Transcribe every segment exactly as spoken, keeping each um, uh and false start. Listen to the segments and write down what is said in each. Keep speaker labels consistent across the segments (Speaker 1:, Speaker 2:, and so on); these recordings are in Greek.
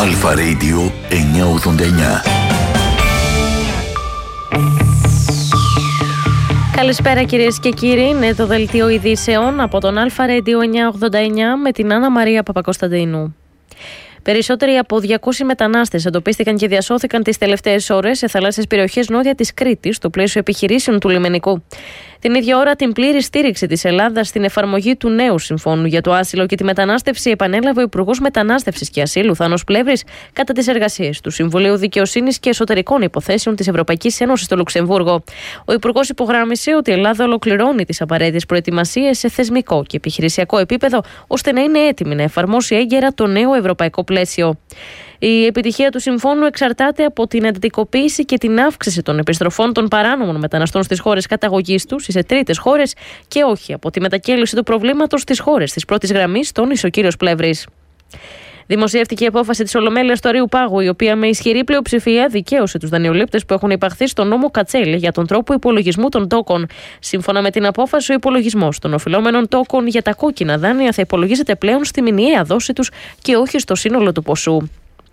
Speaker 1: Αλφα Radio εννιακόσια ογδόντα εννιά.
Speaker 2: Καλησπέρα κυρίες και κύριοι, είναι το δελτίο ειδήσεων από τον Αλφα Radio εννιακόσια ογδόντα εννιά με την Άννα Μαρία Παπακοσταντίνου. Περισσότεροι από διακόσιοι μετανάστες εντοπίστηκαν και διασώθηκαν τις τελευταίες ώρες σε θαλάσσιες περιοχές νότια της Κρήτης, στο πλαίσιο επιχειρήσεων του λιμενικού. Την ίδια ώρα, την πλήρη στήριξη της Ελλάδας στην εφαρμογή του νέου συμφώνου για το άσυλο και τη μετανάστευση επανέλαβε ο Υπουργός Μετανάστευσης και Ασύλου Θάνος Πλεύρης κατά τις εργασίες του Συμβουλίου Δικαιοσύνης και Εσωτερικών Υποθέσεων της Ευρωπαϊκής Ένωσης στο Λουξεμβούργο. Ο Υπουργός υπογράμμισε ότι η Ελλάδα ολοκληρώνει τις απαραίτητες προετοιμασίες σε θεσμικό και επιχειρησιακό επίπεδο, ώστε να είναι έτοιμη να εφαρμόσει έγκαιρα το νέο ευρωπαϊκό πλαίσιο. Η επιτυχία του συμφώνου εξαρτάται από την εντατικοποίηση και την αύξηση των επιστροφών των παράνομων μεταναστών στις χώρες καταγωγής τους ή σε τρίτες χώρες και όχι από τη μετακέλυση του προβλήματος στις χώρες της πρώτης γραμμής, τόνισε ο κύριος Πλεύρης. Δημοσιεύτηκε η απόφαση της Ολομέλειας του Αρείου Πάγου, η οποία με ισχυρή πλειοψηφία δικαίωσε τους δανειολήπτες που έχουν υπαχθεί στον νόμο Κατσέλη για τον τρόπο υπολογισμού των τόκων. Σύμφωνα με την απόφαση, ο υπολογισμός των οφειλόμενων τόκων για τα κόκκινα δάνεια θα υπολογίζεται πλέον στη μηνιαία δόση τους και όχι στο σύνολο του ποσού.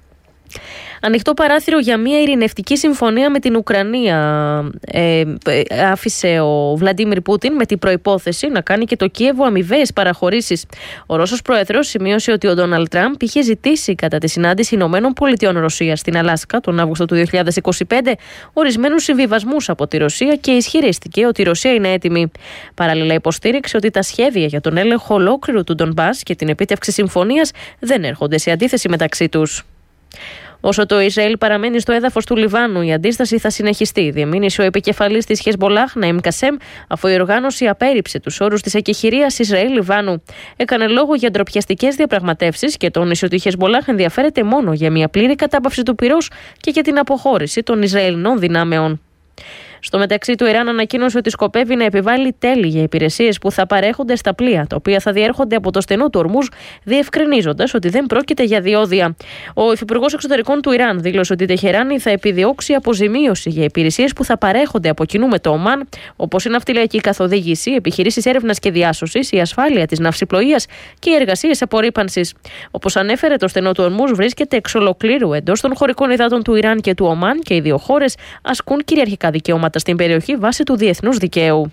Speaker 2: Ανοιχτό παράθυρο για μια ειρηνευτική συμφωνία με την Ουκρανία ε, ε, άφησε ο Βλαντίμιρ Πούτιν με την προϋπόθεση να κάνει και το Κίεβο αμοιβαίες παραχωρήσεις. Ο Ρώσος Πρόεδρος σημείωσε ότι ο Ντόναλντ Τραμπ είχε ζητήσει κατά τη συνάντηση Ηνωμένων Πολιτειών Ρωσίας στην Αλάσκα τον Αύγουστο του δύο χιλιάδες είκοσι πέντε ορισμένους συμβιβασμούς από τη Ρωσία και ισχυρίστηκε ότι η Ρωσία είναι έτοιμη. Παράλληλα, υποστήριξε ότι τα σχέδια για τον έλεγχο ολόκληρου του Ντονμπάς και την επίτευξη συμφωνίας δεν έρχονται σε αντίθεση μεταξύ τους. Όσο το Ισραήλ παραμένει στο έδαφος του Λιβάνου, η αντίσταση θα συνεχιστεί, διεμήνυσε ο επικεφαλής της Χεσμολάχ, Ναΐμ Κασέμ, αφού η οργάνωση απέρριψε τους όρους της εκεχηρίας Ισραήλ-Λιβάνου. Έκανε λόγο για ντροπιαστικές διαπραγματεύσεις και τόνισε ότι η Χεσμολάχ ενδιαφέρεται μόνο για μια πλήρη κατάπαυση του πυρός και για την αποχώρηση των Ισραηλινών δυνάμεων. Στο μεταξύ, το Ιράν ανακοίνωσε ότι σκοπεύει να επιβάλλει τέλη για υπηρεσίες που θα παρέχονται στα πλοία, τα οποία θα διέρχονται από το στενό του Ορμούζ, διευκρινίζοντας ότι δεν πρόκειται για διόδια. Ο Υφυπουργός Εξωτερικών του Ιράν δήλωσε ότι η Τεχεράνη θα επιδιώξει αποζημίωση για υπηρεσίες που θα παρέχονται από κοινού με το Ομάν, όπως η ναυτιλιακή καθοδήγηση, επιχειρήσεις έρευνας και διάσωσης, η ασφάλεια της ναυσιπλοείας και οι εργασίες απορρίπανσης. Όπως ανέφερε, το στενό του Ορμούζ βρίσκεται εξ ολοκλήρου εντός των χωρικών υδάτων του Ιράν και του Ομάν και οι δύο χώρες ασκούν κυριαρχικά δικαιώματα στην περιοχή βάσει του διεθνούς δικαίου.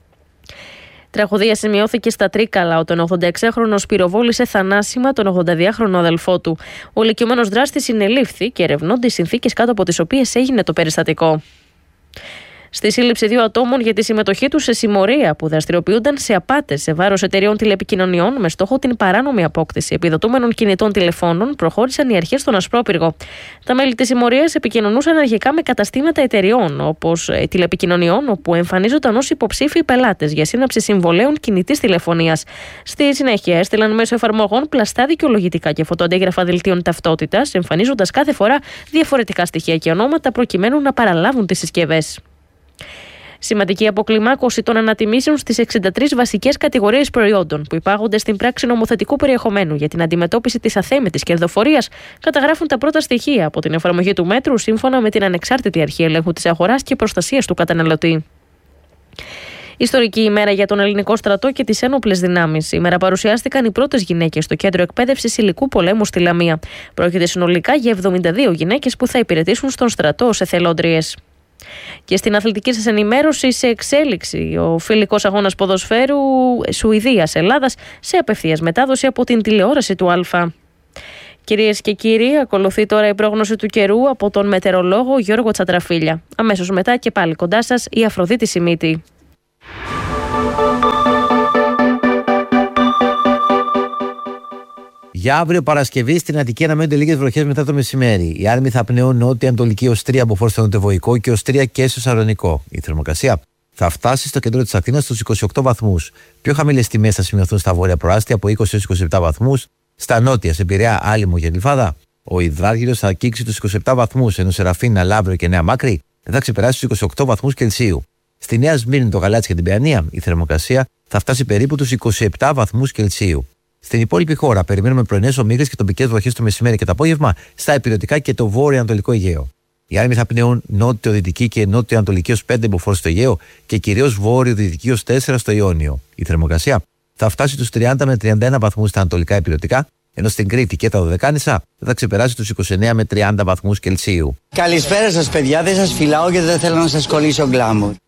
Speaker 2: Τραγωδία σημειώθηκε στα Τρίκαλα όταν ο ογδονταεξάχρονος πυροβόλησε θανάσιμα τον ογδονταδυάχρονο αδελφό του. Ο ηλικιωμένος δράστης συνελήφθη και ερευνώνται οι συνθήκες κάτω από τις οποίες έγινε το περιστατικό. Στη σύλληψη δύο ατόμων για τη συμμετοχή τους σε συμμορία που δραστηριοποιούνταν σε απάτες σε βάρος εταιρεών τηλεπικοινωνιών με στόχο την παράνομη απόκτηση επιδοτούμενων κινητών τηλεφώνων, προχώρησαν οι αρχές στον Ασπρόπυργο. Τα μέλη της συμμορίας επικοινωνούσαν αρχικά με καταστήματα εταιρεών όπως τηλεπικοινωνιών, όπου εμφανίζονταν ως υποψήφιοι πελάτες για σύναψη συμβολέων κινητής τηλεφωνίας. Στη συνέχεια έστειλαν μέσω εφαρμογών πλαστά δικαιολογητικά και φωτοαντίγραφα δελτίων ταυτότητας, εμφανίζοντας κάθε φορά διαφορετικά στοιχεία και ονόματα προκειμένου να παραλάβουν τις συσκευές. Σημαντική αποκλιμάκωση των ανατιμήσεων στις εξήντα τρεις βασικές κατηγορίες προϊόντων που υπάγονται στην πράξη νομοθετικού περιεχομένου για την αντιμετώπιση της αθέμητης κερδοφορίας καταγράφουν τα πρώτα στοιχεία από την εφαρμογή του μέτρου σύμφωνα με την Ανεξάρτητη Αρχή Ελέγχου της Αγοράς και Προστασίας του Καταναλωτή. Ιστορική ημέρα για τον ελληνικό στρατό και τις ένοπλες δυνάμεις. Σήμερα παρουσιάστηκαν οι πρώτες γυναίκες στο κέντρο εκπαίδευσης υλικού πολέμου στη Λαμία. Πρόκειται συνολικά για εβδομήντα δύο γυναίκες που θα υπηρετήσουν στον στρατό ως εθελόντριες. Και στην αθλητική σας ενημέρωση, σε εξέλιξη ο φιλικός αγώνας ποδοσφαίρου Σουηδίας-Ελλάδας σε απευθείας μετάδοση από την τηλεόραση του Α. Κυρίες και κύριοι, ακολουθεί τώρα η πρόγνωση του καιρού από τον μετεωρολόγο Γιώργο Τσατραφίλια. Αμέσως μετά και πάλι κοντά σας η Αφροδίτη Σιμίτη.
Speaker 3: Για αύριο Παρασκευή στην Αττική αναμένονται λίγες βροχές μετά το μεσημέρι. Οι άρμοι θα πνέουν νότια-ανατολική ως τρία από φόρ στο νοτιοβοϊκό και ως τρία και στο Σαλονικό. Η θερμοκρασία θα φτάσει στο κέντρο της Αθήνας στους είκοσι οκτώ βαθμούς. Πιο χαμηλές τιμές θα σημειωθούν στα βόρεια προάστια από είκοσι έως είκοσι επτά βαθμούς. Στα νότια, σε Πειραιά, Άλυμο και Γλυφάδα, ο υδράργυρος θα αγγίξει τους είκοσι επτά βαθμούς, ενώ σε Ραφίνα, Λαύριο και Νέα Μάκρη δεν θα ξεπεράσει τους είκοσι οκτώ βαθμούς Κελσίου. Στη Νέα Σμύρνη, το Γαλάτσι και την Παιανία, η θερμοκρασία θα φτάσει περίπου τους είκοσι επτά βαθμούς Κελσίου. Στην υπόλοιπη χώρα, περιμένουμε πρωινές ομίχλες και τοπικές βροχές το μεσημέρι και το απόγευμα στα υπηρετικά και το βόρειο-ανατολικό Αιγαίο. Οι άρμοι θα πνέουν νότιο-δυτική και νότιο-ανατολική ως πέντε μποφόρ στο Αιγαίο και κυρίως βόρειο-δυτική ως τέσσερα στο Ιόνιο. Η θερμοκρασία θα φτάσει στους τριάντα με τριάντα ένα βαθμούς στα ανατολικά υπηρετικά ενώ στην Κρήτη και τα Δωδεκάνησα θα ξεπεράσει τους είκοσι εννέα με τριάντα βαθμούς Κελσίου.
Speaker 4: Καλησπέρα σας παιδιά, δεν σας φυλάω γιατί δεν θέλω να σας κολλήσω γκλάμουρ.